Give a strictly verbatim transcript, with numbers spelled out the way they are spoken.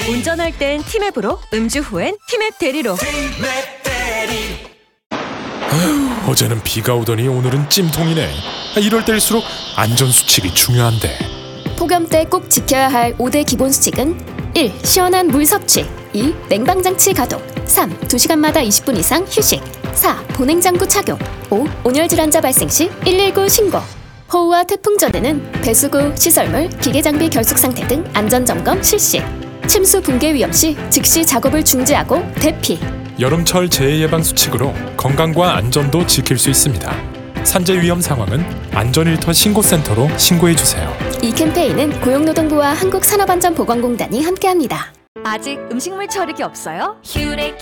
운전할 땐 티맵으로, 음주 후엔 티맵 대리로. 아휴, 어제는 비가 오더니 오늘은 찜통이네. 이럴 때일수록 안전수칙이 중요한데. 폭염 때 꼭 지켜야 할 오 대 기본 수칙은 일. 시원한 물 섭취. 이. 냉방장치 가동. 삼. 두 시간마다 이십 분 이상 휴식. 사. 보냉장구 착용. 오. 온열 질환자 발생 시 일일구 신고. 호우와 태풍 전에는 배수구, 시설물, 기계장비 결속 상태 등 안전점검 실시. 침수 붕괴 위험 시 즉시 작업을 중지하고 대피. 여름철 재해 예방 수칙으로 건강과 안전도 지킬 수 있습니다. 산재 위험 상황은 안전일터 신고센터로 신고해주세요. 이 캠페인은 고용노동부와 한국산업안전보건공단이 함께합니다. 아직 음식물 처리기 없어요? 큐렉